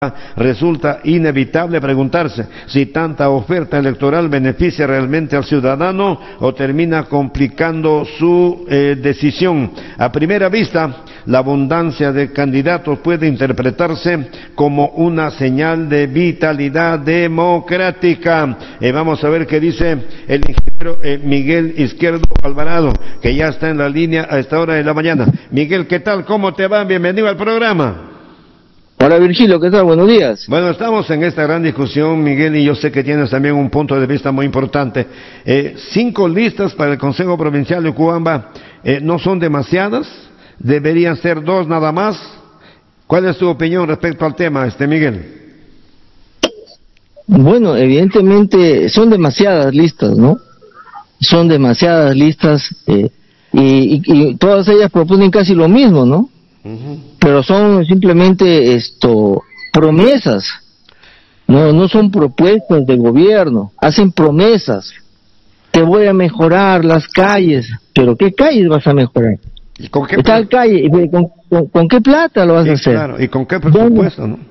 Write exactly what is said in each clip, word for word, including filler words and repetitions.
Resulta inevitable preguntarse si tanta oferta electoral beneficia realmente al ciudadano o termina complicando su eh, decisión. A primera vista, la abundancia de candidatos puede interpretarse como una señal de vitalidad democrática. Eh, vamos a ver qué dice el ingeniero eh, Miguel Izquierdo Alvarado, que ya está en la línea a esta hora de la mañana. Miguel, ¿qué tal? ¿Cómo te va? Bienvenido al programa. Hola Virgilio, ¿qué tal? Buenos días. Bueno, estamos en esta gran discusión, Miguel, y yo sé que tienes también un punto de vista muy importante. Eh, cinco listas para el Consejo Provincial de Cuamba, eh, ¿no son demasiadas? ¿Deberían ser dos nada más? ¿Cuál es tu opinión respecto al tema, este Miguel? Bueno, evidentemente son demasiadas listas, ¿no? Son demasiadas listas eh, y, y, y todas ellas proponen casi lo mismo, ¿no? Uh-huh. Pero son simplemente esto promesas, no no son propuestas de gobierno, hacen promesas. Te voy a mejorar las calles, pero ¿qué calles vas a mejorar? ¿Y con qué tal calle? ¿Con, con, con qué plata lo vas sí, a hacer? Claro, y con qué presupuesto, ¿no?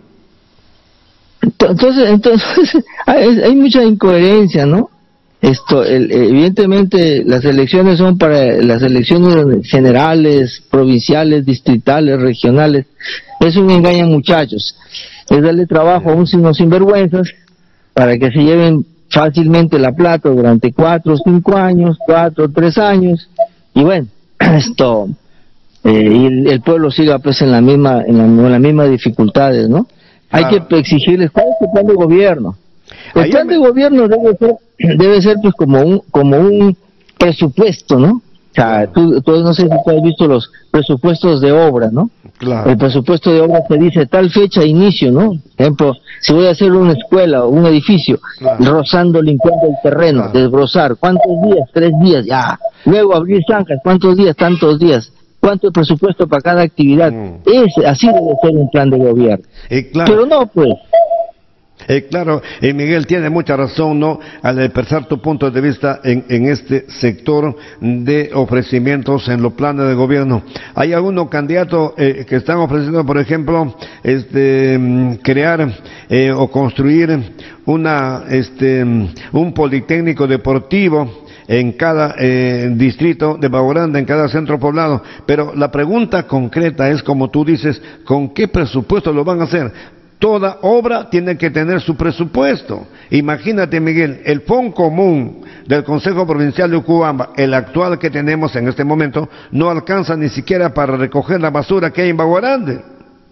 Entonces, entonces hay, hay mucha incoherencia, ¿no? Esto, el, evidentemente, las elecciones son para las elecciones generales, provinciales, distritales, regionales. Es un engaño, muchachos. Es darle trabajo a unos sinvergüenzas para que se lleven fácilmente la plata durante cuatro o cinco años, cuatro o tres años, y bueno, esto, eh, y el, el pueblo siga pues en la misma, en, la, en las mismas dificultades, ¿no? Hay claro. que exigirles cuál es el plan de gobierno. El Ahí plan me... de gobierno debe ser, debe ser pues como un, como un presupuesto, ¿no? O sea, tú, tú no sé si tú has visto los presupuestos de obra, ¿no? Claro. El presupuesto de obra te dice tal fecha inicio, ¿no? Por ejemplo, si voy a hacer una escuela o un edificio, claro. rozando, limpiando el terreno, claro. desbrozar, ¿cuántos días? Tres días, ya. Luego abrir zanjas, ¿cuántos días? Tantos días. ¿Cuánto es presupuesto para cada actividad? Mm. Es, así debe ser un plan de gobierno. Eh, claro. Pero no, pues. Eh, claro, eh, Miguel tiene mucha razón, ¿no? Al expresar tu punto de vista en, en este sector de ofrecimientos en los planes de gobierno. Hay algunos candidatos eh, que están ofreciendo, por ejemplo, este, crear eh, o construir una, este, un politécnico deportivo en cada eh, distrito de Bajo Grande, en cada centro poblado. Pero la pregunta concreta es, como tú dices, ¿con qué presupuesto lo van a hacer? Toda obra tiene que tener su presupuesto. Imagínate, Miguel, el fondo común del Consejo Provincial de Ucubamba, el actual que tenemos en este momento, no alcanza ni siquiera para recoger la basura que hay en Bajo Grande.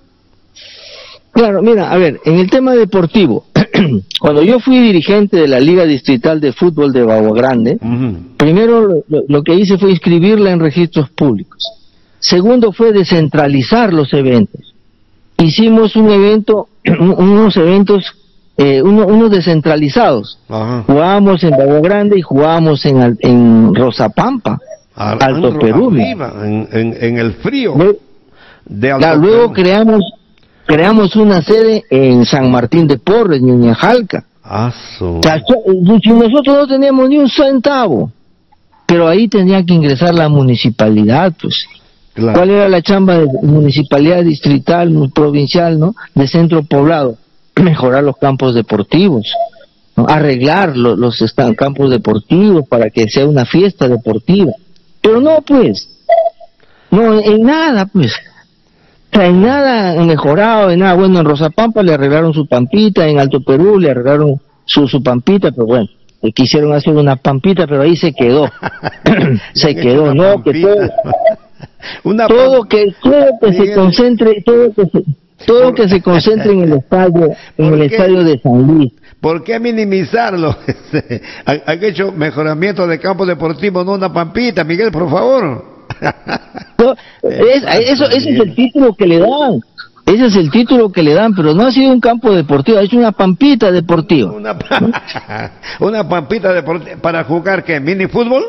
Claro, mira, a ver, en el tema deportivo, cuando yo fui dirigente de la Liga Distrital de Fútbol de Bajo Grande, uh-huh. primero lo, lo que hice fue inscribirla en registros públicos. Segundo fue descentralizar los eventos. Hicimos un evento, unos eventos, eh, uno, unos descentralizados. Ajá. Jugábamos en Bajo Grande y jugábamos en, en Rosapampa, Al, Alto en, Perú. Arriba, en, en, en el frío luego, de Alto la, luego Perú. creamos creamos una sede en San Martín de Porres, Ñuñajalca. Ah, so. O sea, si nosotros no teníamos ni un centavo, pero ahí tenía que ingresar la municipalidad, pues. Claro. ¿Cuál era la chamba de municipalidad distrital, provincial, no? De centro poblado, mejorar los campos deportivos, ¿no? Arreglar los, los están, campos deportivos para que sea una fiesta deportiva. Pero no, pues, no, en nada, pues, o sea, en nada han mejorado, en nada. Bueno, en Rosapampa le arreglaron su pampita, en Alto Perú le arreglaron su, su pampita, pero bueno, le quisieron hacer una pampita, pero ahí se quedó, se quedó, no, pampita. Que todo... Una todo que todo que Miguel. se concentre todo que se, todo ¿Por... que se concentre en el estadio en el qué? estadio de San Luis. ¿Por qué minimizarlo? Han hecho mejoramiento de campo deportivo, no una pampita, Miguel, por favor. No, es, eso ese es el título que le dan. Ese es el título que le dan, pero no ha sido un campo deportivo, es una pampita deportiva. Una, pa ¿no? una pampita deportiva para jugar ¿qué? ¿Mini fútbol?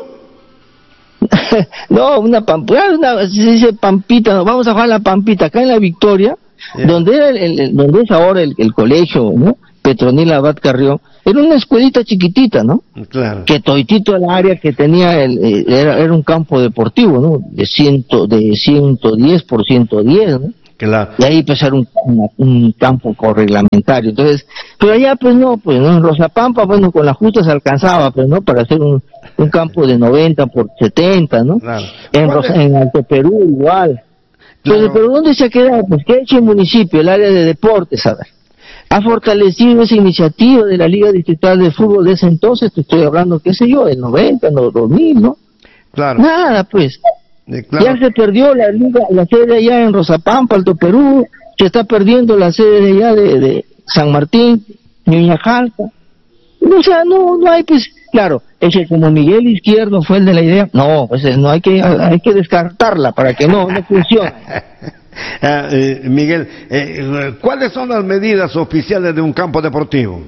No, una pampita, una, se dice pampita, no, vamos a jugar la pampita acá en la Victoria, yeah. donde era el, el, donde es ahora el, el colegio, ¿no? Petronila Abad Carrión, era una escuelita chiquitita, ¿no? Claro. Que toitito el área que tenía el, era, era un campo deportivo, ¿no? De ciento, de ciento diez por ciento diez, ¿no? Claro. Y ahí empezar un, un, un campo correglamentario. Entonces, pero allá pues no, pues no, en Rosapampa, bueno, con la justa se alcanzaba, pues no, para hacer un, un campo de noventa por setenta, ¿no? Claro. En, Rosa, en Alto Perú igual. Claro. Pues, pero ¿dónde se ha quedado? Pues ¿qué ha hecho el municipio, el área de deportes, a ver? Ha fortalecido esa iniciativa de la Liga Distrital de Fútbol de ese entonces, te estoy hablando, qué sé yo, del noventa, no, dos mil, ¿no? Claro. Nada, pues. Eh, claro. Ya se perdió la liga, la sede allá en Rosapampa, Alto Perú, se está perdiendo la sede de allá de, de San Martín, Ñuñajalca. O sea, no, no hay, pues, claro, ese como Miguel Izquierdo fue el de la idea, no, pues no hay que, hay que descartarla para que no, no funcione. ah, eh, Miguel, eh, ¿cuáles son las medidas oficiales de un campo deportivo?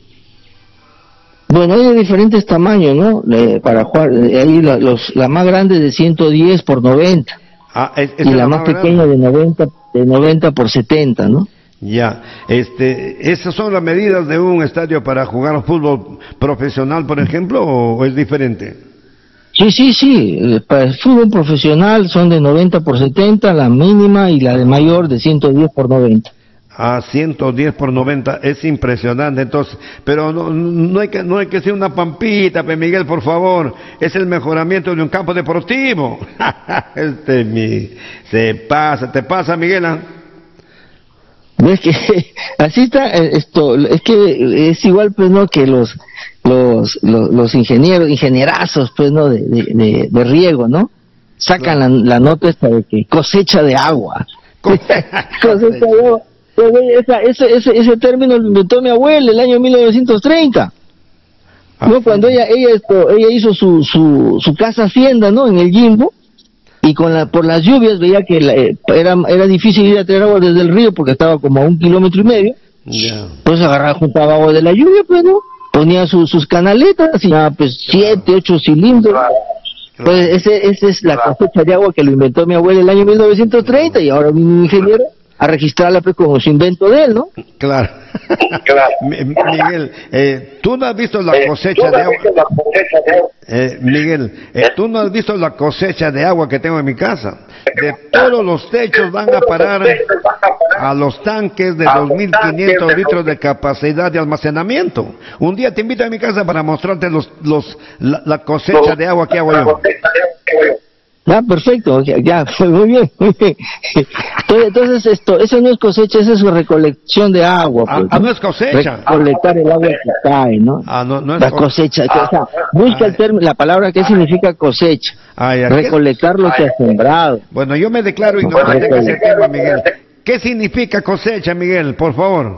Bueno, hay de diferentes tamaños, ¿no? Eh, para jugar, eh, ahí la, los, la más grande es de ciento diez por noventa. Ah, es, y la, la más pequeña de noventa, de noventa por setenta, ¿no? Ya, este, ¿esas son las medidas de un estadio para jugar fútbol profesional, por ejemplo, o es diferente? Sí, sí, sí, para el fútbol profesional son de noventa por setenta, la mínima, y la de mayor de ciento diez por noventa. A ciento diez por noventa, es impresionante. Entonces, pero no, no hay que no hay que ser una pampita, pe Miguel, por favor, es el mejoramiento de un campo deportivo. este mi se pasa, te pasa, Miguel. ¿eh? Es que así está esto, es que es igual, pues, no, que los los los, los ingenieros, ingenierazos, pues, no, de, de, de, de riego, ¿no? Sacan claro. la, la nota esta de que cosecha de agua. cosecha de agua. Esa, ese, ese, ese término lo inventó mi abuela el año mil novecientos treinta. Ah, ¿no? Cuando ella ella esto, ella hizo su, su su casa hacienda, ¿no? En el Jimbo, y con la por las lluvias veía que la, eh, era era difícil ir a traer agua desde el río porque estaba como a un kilómetro y medio. Yeah. Pues agarraba, juntaba agua de la lluvia, pues, ¿no? Ponía su, sus canaletas y ah, pues siete, claro. ocho cilindros. Claro. Pues ese esa es la claro. cosecha de agua que lo inventó mi abuela el año mil novecientos treinta, y ahora un ingeniero a registrarla, pues, como su invento de él, ¿no? Claro. claro. Miguel, eh, ¿tú no has visto la cosecha eh, de agua? Eh, Miguel, eh, ¿tú no has visto la cosecha de agua que tengo en mi casa? De todos los techos van a parar a los tanques de dos mil quinientos litros de capacidad de almacenamiento. Un día te invito a mi casa para mostrarte los, los, la, la cosecha de agua que hago yo. Ah, perfecto, ya, ya, muy bien, muy bien. Entonces, esto, eso no es cosecha, eso es recolección de agua. Pues, ah, ¿no? no es cosecha. Recolectar el agua que cae, ¿no? Ah, no, no es la cosecha. Ah, o sea, busca ah, el término, la palabra que significa cosecha. Ah, ya, recolectar ¿qué? Lo que ha sembrado. Bueno, yo me declaro ignorante en ese tema, Miguel. ¿Qué significa cosecha, Miguel, por favor?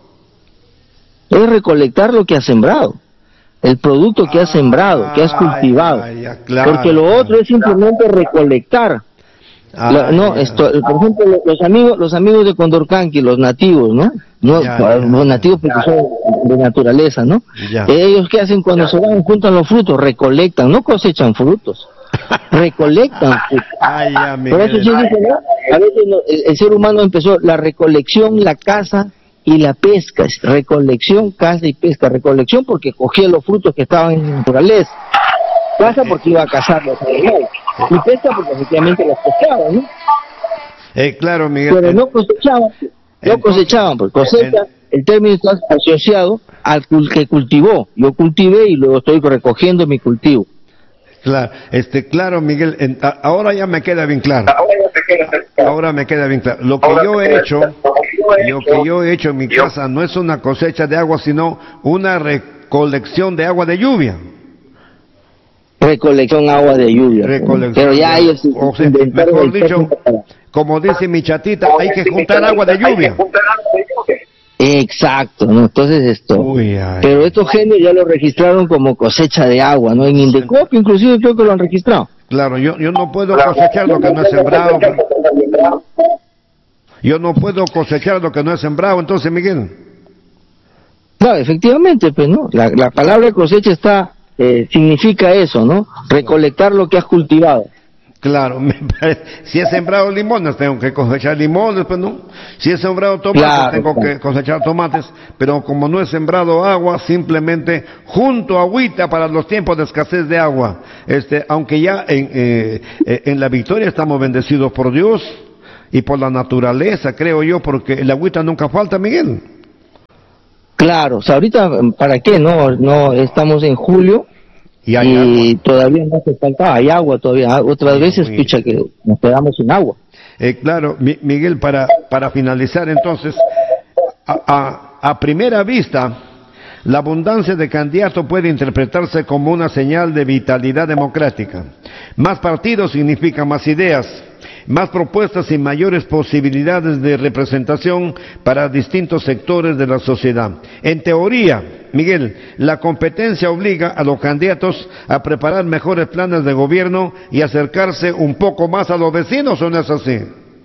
Es recolectar lo que ha sembrado. El producto que has sembrado, que has cultivado, ay, ay, claro, porque lo otro es simplemente recolectar. Ay, la, no, esto, por ejemplo, los amigos, los amigos de Condorcanqui, los nativos, ¿no? No, ya, ya, los nativos porque son de naturaleza, ¿no? Ya. Ellos qué hacen cuando ya. se van, juntan los frutos, recolectan, no cosechan frutos, recolectan frutos. Ay, ya, por eso sí dice, ¿no? A veces no, el, el ser humano empezó la recolección, la caza y la pesca, recolección, caza y pesca. Recolección porque cogía los frutos que estaban en la naturaleza, caza porque iba a cazar los animales, y pesca porque efectivamente los pescaban, ¿no? Eh, claro, Miguel. Pero no cosechaban, no cosechaban, porque cosecha, el término está asociado al que cultivó. Yo cultivé y luego estoy recogiendo mi cultivo. Claro, este, claro, Miguel, en, a, ahora ya me queda bien claro. Ahora me queda bien claro. Lo que yo he hecho, lo que yo he hecho en mi casa no es una cosecha de agua, sino una recolección de agua de lluvia. Recolección agua de lluvia. Recolección pero ya ellos, o sea, mejor dicho, como dice mi chatita, hay que juntar agua de lluvia. Exacto, ¿no? Entonces esto, Uy, ay, pero estos genios ya lo registraron como cosecha de agua, ¿no? En Indecop inclusive creo que lo han registrado. Claro, yo yo no puedo cosechar lo que no he sembrado. Yo no puedo cosechar lo que no he sembrado, entonces, Miguel. No, efectivamente, pues, ¿no? La, la palabra cosecha está, eh, significa eso, ¿no? Recolectar lo que has cultivado. Claro, me parece, si he sembrado limones, tengo que cosechar limones, pues no. Si he sembrado tomates, claro, tengo claro. que cosechar tomates, pero como no he sembrado agua, simplemente junto agüita para los tiempos de escasez de agua. Este, aunque ya en, eh, en la Victoria estamos bendecidos por Dios, y por la naturaleza, creo yo, porque el agüita nunca falta, Miguel. Claro, o sea, ahorita, ¿para qué? No, no, estamos en julio y, y todavía no hace falta, hay agua todavía. Otras sí, veces, escucha, que nos quedamos sin agua. Eh, claro, Miguel, para, para finalizar entonces, a, a, a primera vista, la abundancia de candidatos puede interpretarse como una señal de vitalidad democrática. Más partidos significan más ideas, más propuestas y mayores posibilidades de representación para distintos sectores de la sociedad. En teoría, Miguel, la competencia obliga a los candidatos a preparar mejores planes de gobierno y acercarse un poco más a los vecinos, ¿o no es así?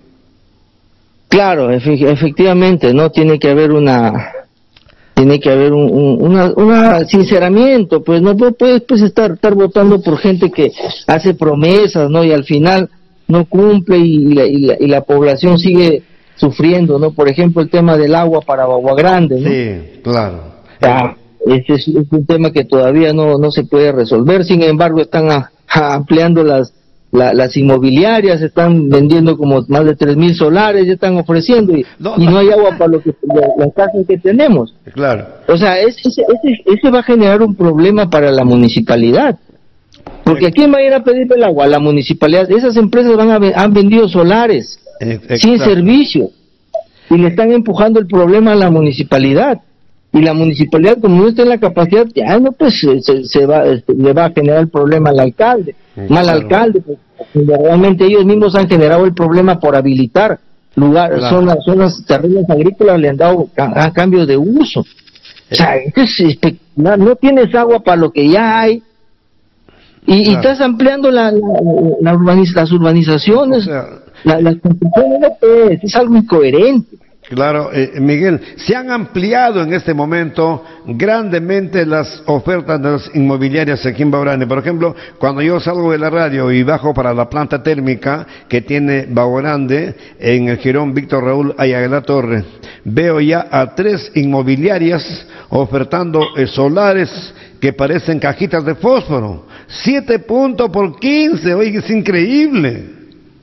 Claro, efectivamente, ¿no? Tiene que haber una... Tiene que haber un, un una, una sinceramiento, pues no puedes pues, estar, estar votando por gente que hace promesas, ¿no? Y al final no cumple y la, y la, y la población sigue sufriendo, ¿no? Por ejemplo, el tema del agua para Agua Grande, ¿no? Sí, claro. Ya, ese es, es un tema que todavía no, no se puede resolver, sin embargo están a, a ampliando las La, las inmobiliarias están vendiendo como más de tres mil solares, ya están ofreciendo y no, y no hay agua para lo que, las casas que tenemos. Claro. O sea, ese, ese, ese va a generar un problema para la municipalidad. Porque ¿a quién va a ir a pedirle el agua? A la municipalidad. Esas empresas van a, han vendido solares Exacto. sin servicio y le están empujando el problema a la municipalidad. Y la municipalidad, como no está en la capacidad, ya no, pues se, se va, este, le va a generar el problema al alcalde, sí, mal claro. alcalde, pues, realmente ellos mismos han generado el problema por habilitar lugares, claro. zonas, zonas, terrenos agrícolas, le han dado a, a cambio de uso. O sea, es especular, no tienes agua para lo que ya hay, y, claro. y estás ampliando la, la, la urbaniz, las urbanizaciones, o sea, la, las construcciones, es, es algo incoherente. Claro, eh, Miguel, se han ampliado en este momento grandemente las ofertas de las inmobiliarias aquí en Baurane. Por ejemplo, cuando yo salgo de la radio y bajo para la planta térmica que tiene Baurane en el jirón Víctor Raúl Ayala Torre, veo ya a tres inmobiliarias ofertando eh, solares que parecen cajitas de fósforo. Siete puntos por quince, oye, es increíble.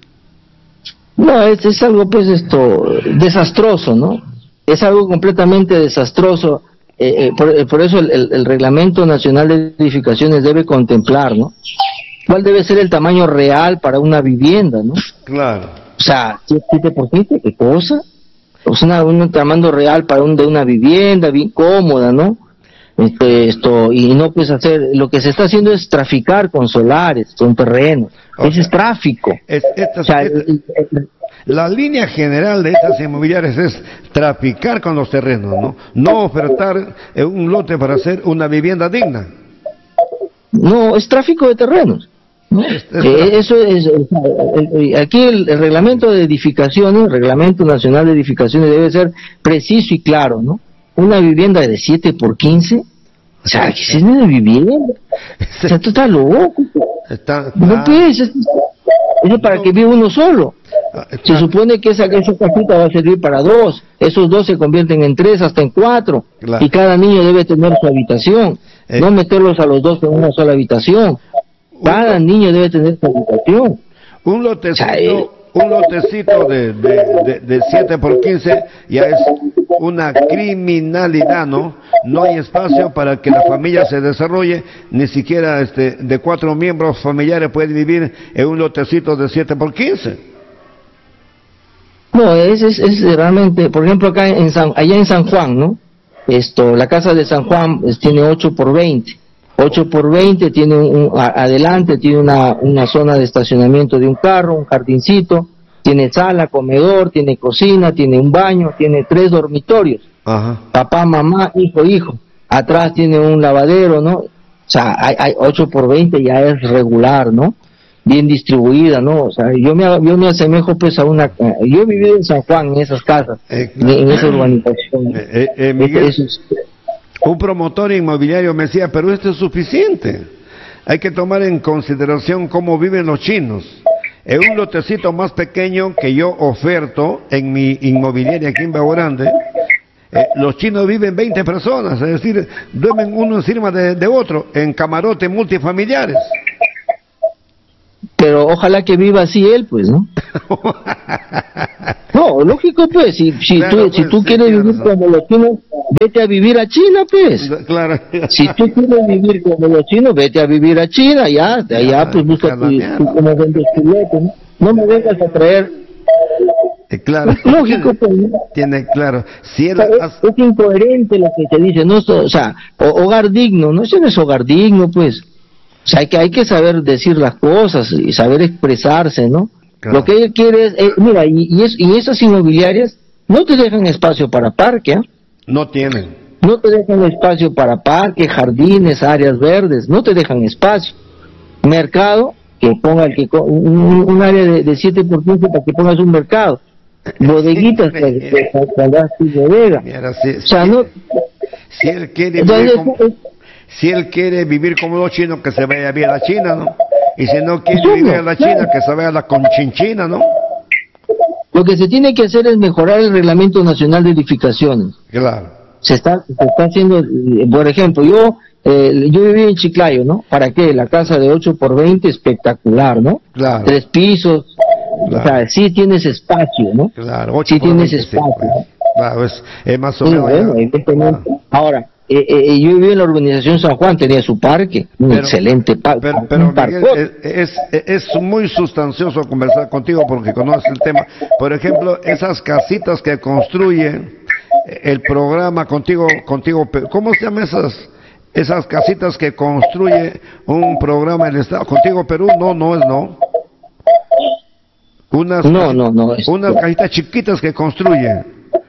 No, es, es algo pues esto desastroso, ¿no? Es algo completamente desastroso. Eh, eh, por, eh, por eso el, el, el Reglamento Nacional de Edificaciones debe contemplar, ¿no? ¿Cuál debe ser el tamaño real para una vivienda, ¿no? Claro. O sea, siete por siete, ¿qué cosa? O sea, una, un tamaño real para un, de una vivienda bien cómoda, ¿no? Este, esto, y no puedes hacer, lo que se está haciendo es traficar con solares, con terrenos, okay. Ese es tráfico. Es, esta, o sea, esta, el, el, la línea general de estas inmobiliarias es traficar con los terrenos, ¿no? No ofertar un lote para hacer una vivienda digna. No, es tráfico de terrenos. ¿No? Es, es eh, eso es, el, el, aquí el, el reglamento de edificaciones, el Reglamento Nacional de Edificaciones debe ser preciso y claro, ¿no? Una vivienda de siete por quince, o sea, ¿qué es una vivienda? O sea, tú estás loco. Está, no ah, puedes, eso es para no. que viva uno solo. Se supone que esa, esa casita va a servir para dos, esos dos se convierten en tres, hasta en cuatro, claro. Y cada niño debe tener su habitación, eh. no meterlos a los dos en una sola habitación. Cada un, niño debe tener su habitación. Un lotecito, o sea, eh, un lotecito de, de, de, de siete por quince ya es una criminalidad, ¿no? No hay espacio para que la familia se desarrolle, ni siquiera este de cuatro miembros familiares pueden vivir en un lotecito de siete por quince. No, es, es, es realmente, por ejemplo, acá en San, allá en San Juan, ¿no? Esto, la casa de San Juan es, tiene ocho por veinte. ocho por veinte tiene un, un, a, adelante tiene una, una zona de estacionamiento de un carro, un jardincito, tiene sala, comedor, tiene cocina, tiene un baño, tiene tres dormitorios. Ajá. Papá, mamá, hijo, hijo. Atrás tiene un lavadero, ¿no? O sea, hay, hay ocho por veinte ya es regular, ¿no? Bien distribuida, ¿no? O sea, yo me, yo me asemejo pues a una... Yo he vivido en San Juan, en esas casas, eh, en, en esa urbanización. Eh, eh, eh, Miguel, es, es, un promotor inmobiliario me decía, pero esto es suficiente. Hay que tomar en consideración cómo viven los chinos. En un lotecito más pequeño que yo oferto en mi inmobiliaria aquí en Baurane, eh, los chinos viven veinte personas, es decir, duermen uno encima de, de otro en camarotes multifamiliares. Pero ojalá que viva así él, pues, ¿no? No, lógico, pues, si, si claro, tú, si pues, tú sí, quieres tienes vivir razón. como los chinos, vete a vivir a China, pues. Claro. Si tú quieres vivir como los chinos, vete a vivir a China, ya, de allá, Ya, pues, busca a tu, la mierda. tu como vendes filete, ¿no? No me vengas a traer. Eh, Claro. Lógico, pues, ¿no? Tiene claro. Si O él sea, es, hace- es incoherente lo que se dice, ¿no? O sea, o- hogar digno, no, eso no es hogar digno, pues. O sea, hay que, hay que saber decir las cosas y saber expresarse, ¿no? Claro. Lo que él quiere es, eh, mira, y, y, es, y esas inmobiliarias no te dejan espacio para parque, ¿ah? no tienen. No te dejan espacio para parque, jardines, áreas verdes, no te dejan espacio. Mercado, que ponga el que co- un, un área de, de siete por quince para que pongas un mercado. Bodeguitas que, que, que, que hagas tu bodega. Mira, si, O sea, si- no. si él quiere Entonces, vivir como, es- si él quiere vivir como los chinos, que se vaya a vivir a la China, ¿no? Y si no quiere Eso vivir no, a la claro. China, que se vaya a la Conchinchina, ¿no? Lo que se tiene que hacer es mejorar el Reglamento Nacional de Edificaciones. Claro. Se está, se está haciendo, eh, por ejemplo, yo eh, yo viví en Chiclayo, ¿no? ¿Para qué? La casa de ocho por veinte, espectacular, ¿no? Claro. Tres pisos, Claro. o sea, sí tienes espacio, ¿no? Claro, ocho Sí por tienes veinte, sí, espacio. pues. Claro, es, es más o Sí, menos. bueno, ya. evidentemente. Claro. Ahora, eh, eh, yo viví en la urbanización San Juan, tenía su parque, un Pero- excelente parque, Pero, un pero Miguel, parcote. es, es, es muy sustancioso conversar contigo porque conoces el tema. Por ejemplo, esas casitas que construye el programa contigo, contigo, ¿cómo se llaman esas, esas casitas que construye un programa del Estado? Contigo Perú, no, no es no. Unas, No, no, no, es- unas casitas chiquitas que construye.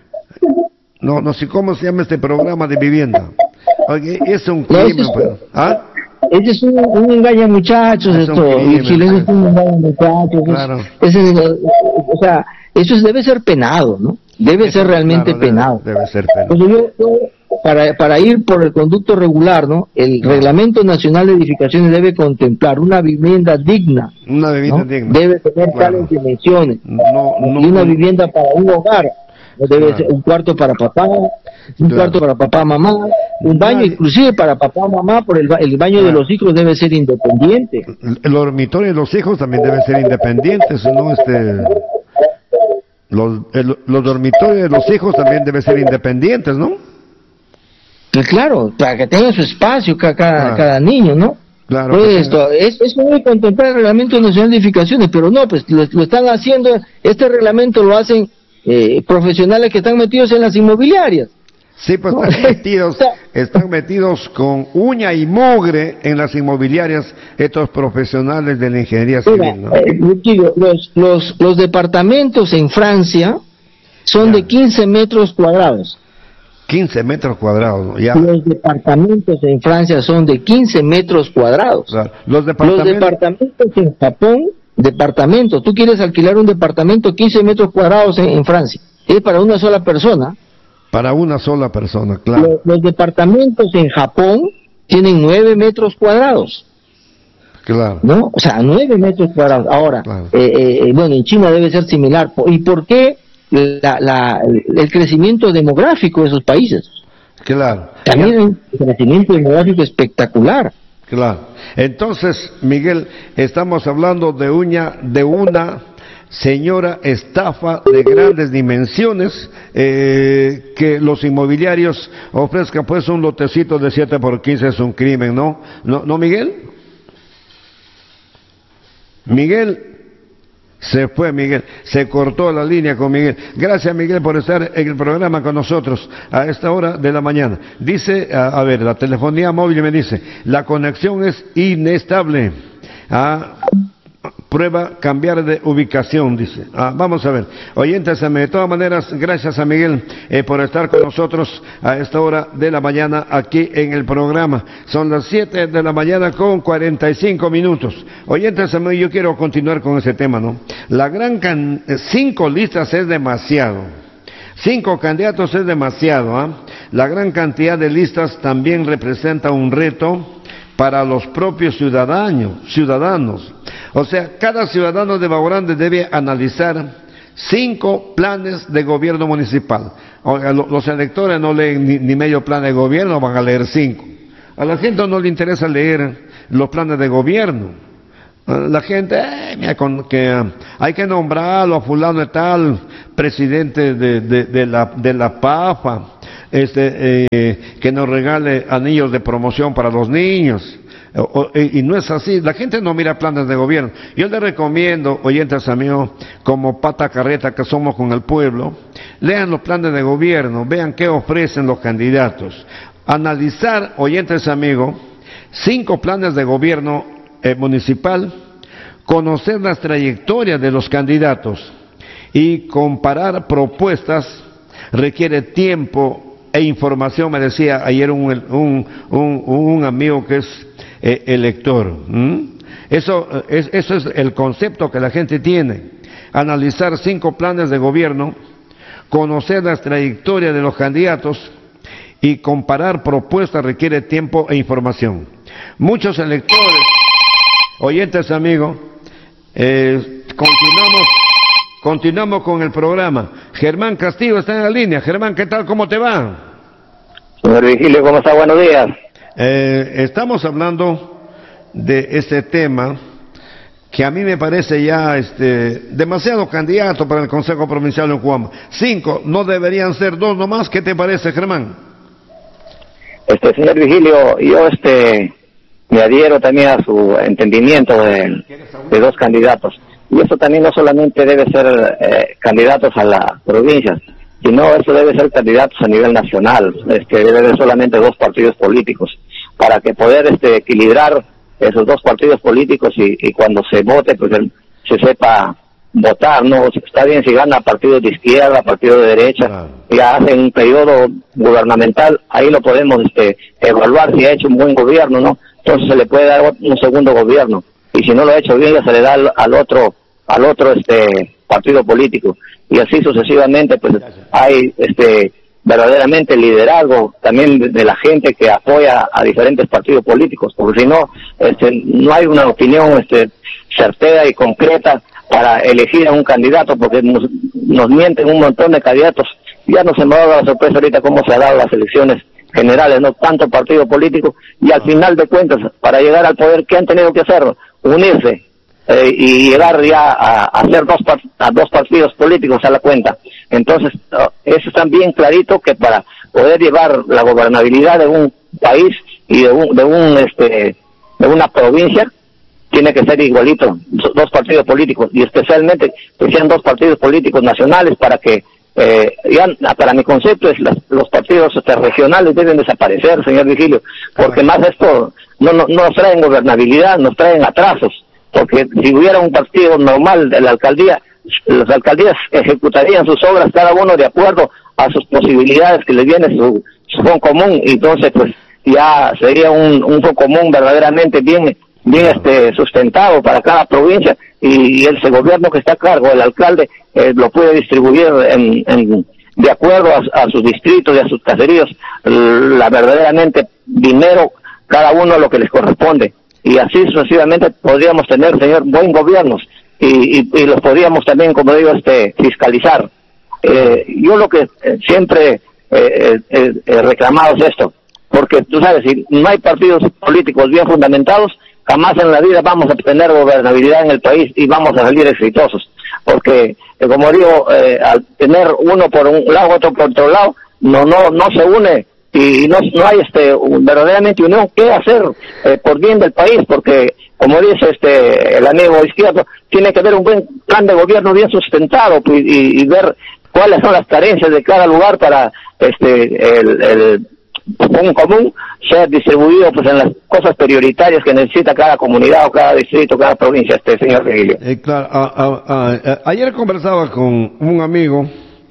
No, no sé cómo se llama este programa de vivienda. Oye, es un No, ese crimen, es- pues. ¿Ah? Ese es un, un engaña muchachos, Es un esto, crimen, Virgilio, es pues. un engaña muchachos, es- Claro. ese es, eh, o sea, eso es- debe ser penado, ¿no? Debe Eso, ser realmente claro, debe- penado. Debe, ser penado. Pues yo, yo, para, para ir por el conducto regular, ¿no? El Reglamento Nacional de Edificaciones debe contemplar una vivienda digna, Una vivienda ¿no? digna. Debe tener Claro. tales dimensiones. No, no, Y una no- vivienda para un hogar. Debe Claro. ser un cuarto para papá, un Claro. cuarto para papá, mamá, un baño Nadie- inclusive para papá, mamá, por el, ba- el baño de Claro. los hijos debe ser independiente. El dormitorio de los hijos también deben ser independientes, ¿no? Este, los, el- los dormitorios de los hijos también deben ser independientes, ¿no? Pues claro, para que tenga su espacio ca- cada, Ah. cada niño, ¿no? Claro. Pues que esto, es, eso debe contemplar el Reglamento Nacional de Edificaciones, pero no, pues lo, lo están haciendo, este reglamento lo hacen eh, profesionales que están metidos en las inmobiliarias. Sí, pues No. están metidos, están metidos con uña y mugre en las inmobiliarias estos profesionales de la ingeniería Mira, civil, ¿no? eh, Luquillo, los, los, los departamentos en Francia son Ya. de quince metros cuadrados. quince metros cuadrados, ¿no? Ya. Los departamentos en Francia son de quince metros cuadrados. Claro. Los Los departamentos. departamentos en Japón, departamentos, tú quieres alquilar un departamento quince metros cuadrados en, en Francia, es para una sola persona. Para una sola persona, claro. Los, los departamentos en Japón tienen nueve metros cuadrados, Claro. ¿no? O sea, nueve metros cuadrados. Ahora, Claro. eh, eh, bueno, en China debe ser similar. ¿Y por qué la, la, el crecimiento demográfico de esos países? Claro. También hay un crecimiento demográfico espectacular. Claro. Entonces, Miguel, estamos hablando de una, de una señora estafa de grandes dimensiones, eh, que los inmobiliarios ofrezcan pues un lotecito de siete por quince es un crimen, ¿no? ¿No, no Miguel? Miguel. Se fue Miguel, se cortó la línea con Miguel. Gracias Miguel por estar en el programa con nosotros a esta hora de la mañana. Dice, a, a ver, la telefonía móvil me dice, la conexión es inestable. Ah, prueba cambiar de ubicación, dice. Ah, vamos a ver. Oyentes, de todas maneras, gracias a Miguel eh, por estar con nosotros a esta hora de la mañana aquí en el programa. Son las siete de la mañana con cuarenta y cinco minutos. Oyentes, yo quiero continuar con ese tema, ¿no? La gran can... cinco listas es demasiado. Cinco candidatos es demasiado, ¿ah? La gran cantidad de listas también representa un reto para los propios ciudadanos, ciudadanos. O sea, cada ciudadano de Bajo Grande debe analizar cinco planes de gobierno municipal. Oiga, los electores no leen ni, ni medio plan de gobierno, van a leer cinco. A la gente no le interesa leer los planes de gobierno. La gente, eh, mira, con, que uh, hay que nombrarlo a fulano de tal, presidente de, de, de la de la P A F A, este, eh, que nos regale anillos de promoción para los niños. O, o, y no es así, la gente no mira planes de gobierno. Yo les recomiendo, oyentes amigos, como pata carreta que somos con el pueblo, lean los planes de gobierno, vean qué ofrecen los candidatos. Analizar, oyentes amigos, cinco planes de gobierno eh, municipal, conocer las trayectorias de los candidatos y comparar propuestas requiere tiempo e información. Me decía ayer un, un, un, un amigo que es eh, elector. ¿Mm? Eso, es, eso es el concepto que la gente tiene. Analizar cinco planes de gobierno, conocer las trayectorias de los candidatos y comparar propuestas requiere tiempo e información. Muchos electores, oyentes amigos, eh, continuamos, continuamos con el programa. Germán Castillo está en la línea. Germán, ¿qué tal? ¿Cómo te va? Señor Vigilio, ¿cómo está? Buenos días. Eh, estamos hablando de este tema que a mí me parece ya este, demasiado candidato para el Consejo Provincial de Cuama. Cinco, no deberían ser dos nomás. ¿Qué te parece, Germán? Este, señor Vigilio, yo este me adhiero también a su entendimiento de, de dos candidatos. Y eso también no solamente debe ser eh, candidatos a las provincias, sino eso debe ser candidatos a nivel nacional. Este, debe haber solamente dos partidos políticos para que poder este equilibrar esos dos partidos políticos y, y cuando se vote pues el, se sepa votar. No está bien si gana partidos de izquierda, partidos de derecha, claro. Ya hacen un periodo gubernamental, ahí lo podemos este evaluar si ha hecho un buen gobierno, ¿no? Entonces se le puede dar un segundo gobierno, y si no lo ha hecho bien ya se le da al, al otro al otro este partido político, y así sucesivamente. Pues hay este verdaderamente liderazgo también de, de la gente que apoya a diferentes partidos políticos, porque si no este no hay una opinión este certera y concreta para elegir a un candidato, porque nos, nos mienten un montón de candidatos. Ya nos hemos dado la sorpresa ahorita cómo se han dado las elecciones generales, no tanto partido político, y al final de cuentas, para llegar al poder, ¿qué han tenido que hacer? Unirse eh, y llegar ya a, a hacer dos, a dos partidos políticos a la cuenta. Entonces, uh, eso está bien clarito, que para poder llevar la gobernabilidad de un país y de un, de un este de una provincia, tiene que ser igualito, dos partidos políticos, y especialmente que sean dos partidos políticos nacionales, para que eh, ya para mi concepto es las, los partidos este, regionales deben desaparecer, señor Vigilio, porque más esto no, no, no nos traen gobernabilidad, nos traen atrasos, porque si hubiera un partido normal de la alcaldía, las alcaldías ejecutarían sus obras cada uno de acuerdo a sus posibilidades que les viene su, su fondo común, y entonces pues ya sería un, un fondo común verdaderamente bien bien este sustentado para cada provincia, y, y ese gobierno que está a cargo, el alcalde, eh, lo puede distribuir en, en de acuerdo a, a sus distritos y a sus caseríos, la verdaderamente dinero cada uno lo que les corresponde, y así sucesivamente podríamos tener, señor, buen gobiernos, y, y, y los podríamos también, como digo, este fiscalizar. Eh, yo lo que eh, siempre eh, eh, eh, reclamado es esto, porque tú sabes, si no hay partidos políticos bien fundamentados, jamás en la vida vamos a tener gobernabilidad en el país y vamos a salir exitosos, porque eh, como digo, eh, al tener uno por un lado, otro por otro lado, no no no se une, y no no hay este un, verdaderamente unión. ¿Qué hacer eh, por bien del país? Porque como dice este el amigo izquierdo, tiene que haber un buen plan de gobierno bien sustentado, pues, y, y ver cuáles son las carencias de cada lugar para este el, el un común sea distribuido pues en las cosas prioritarias que necesita cada comunidad o cada distrito, cada provincia, este señor Vigilio. Eh, claro, a, a, a, ayer conversaba con un amigo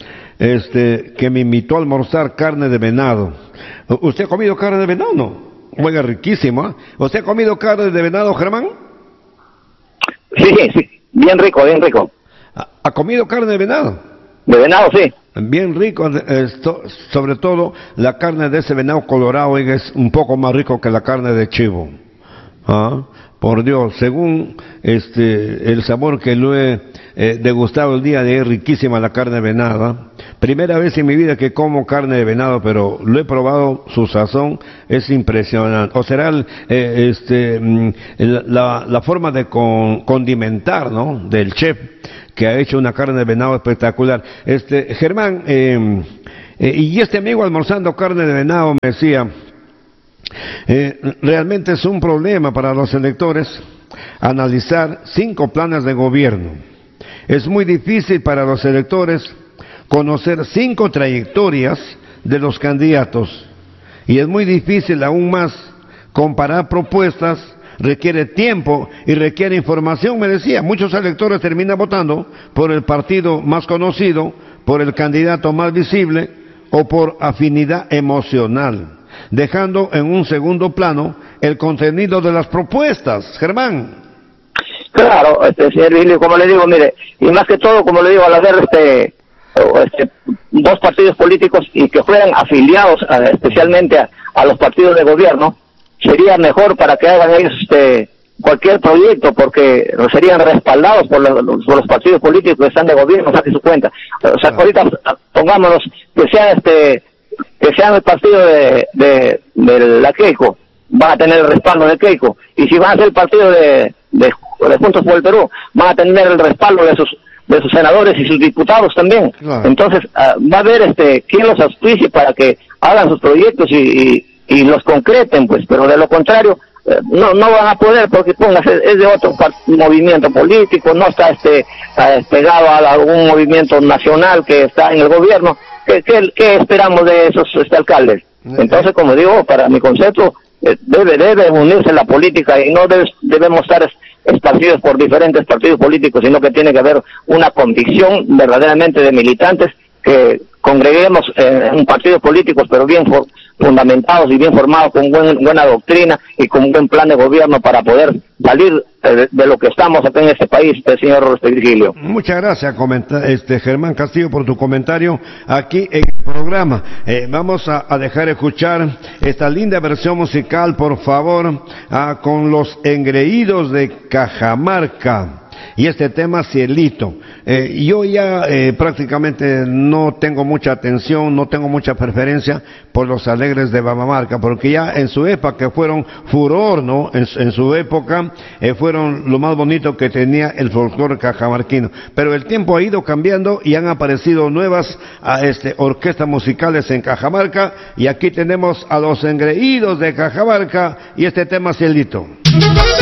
este que me invitó a almorzar carne de venado. ¿Usted ha comido carne de venado? No. Oiga, riquísimo, ¿eh? ¿Usted ha comido carne de venado, Germán? Sí, sí, bien rico, bien rico. ¿Ha, ha comido carne de venado? De venado, sí. Bien rico, esto, sobre todo la carne de ese venado colorado es un poco más rico que la carne de chivo. ¿Ah? por Dios, según este el sabor que lo he eh, degustado el día de hoy, riquísima la carne de venado. Primera vez en mi vida que como carne de venado, pero lo he probado, su sazón es impresionante. O será el, eh, este la, la forma de con, condimentar, ¿no?, del chef, que ha hecho una carne de venado espectacular. Este Germán, eh, eh, y este amigo almorzando carne de venado me decía, eh, realmente es un problema para los electores analizar cinco planes de gobierno. Es muy difícil para los electores conocer cinco trayectorias de los candidatos, y es muy difícil aún más comparar propuestas. Requiere tiempo y requiere información, me decía. Muchos electores terminan votando por el partido más conocido, por el candidato más visible o por afinidad emocional, dejando en un segundo plano el contenido de las propuestas. Germán. Claro, este señor Virgilio, como le digo, mire, y más que todo, como le digo, al haber este, este dos partidos políticos y que fueran afiliados a, especialmente a, a los partidos de gobierno, sería mejor para que hagan ellos este cualquier proyecto, porque serían respaldados por los, por los partidos políticos que están de gobierno, saque su cuenta. O sea, ahorita pongámonos que sea este que sean el partido de, de, de la Keiko, van a tener el respaldo de Keiko, y si van a ser el partido de, de, de Juntos por el Perú, van a tener el respaldo de sus de sus senadores y sus diputados también. Claro. Entonces uh, va a haber este quién los auspicie para que hagan sus proyectos y, y y los concreten, pues, pero de lo contrario eh, no no van a poder, porque póngase, es de otro movimiento político, no está este eh, pegado a algún movimiento nacional que está en el gobierno. ¿Qué, qué, qué esperamos de esos este, alcaldes? Entonces, como digo, para mi concepto, eh, debe debe unirse la política y no debe, debemos estar esparcidos por diferentes partidos políticos, sino que tiene que haber una convicción verdaderamente de militantes que congreguemos eh, en partidos políticos, pero bien for, fundamentados y bien formados, con buen, buena doctrina y con un buen plan de gobierno para poder salir eh, de, de lo que estamos acá en este país, el señor Virgilio. Muchas gracias, este Germán Castillo, por tu comentario aquí en el programa. Eh, vamos a, a dejar escuchar esta linda versión musical, por favor, ah, con los engreídos de Cajamarca. Y este tema, Cielito. Eh, yo ya eh, prácticamente no tengo mucha atención, no tengo mucha preferencia por los alegres de Cajamarca, porque ya en su época que fueron furor, ¿no? En, en su época eh, fueron lo más bonito que tenía el folclore cajamarquino. Pero el tiempo ha ido cambiando y han aparecido nuevas a, este, orquestas musicales en Cajamarca, y aquí tenemos a los engreídos de Cajamarca y este tema, Cielito.